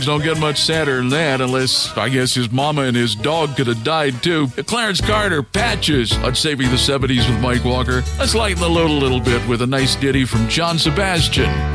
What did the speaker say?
Don't get much sadder than that unless, I guess, his mama and his dog could have died too. Clarence Carter, Patches on Saving the 70s with Mike Walker. Let's lighten the load a little bit with a nice ditty from John Sebastian.